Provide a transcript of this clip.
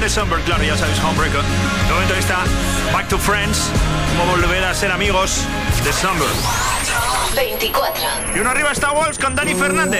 The Summer, claro, ya sabéis, Homebreaker. De momento está Back to Friends, como volver a ser amigos, The Summer. 24. Y uno arriba está Walls con Dani Fernández.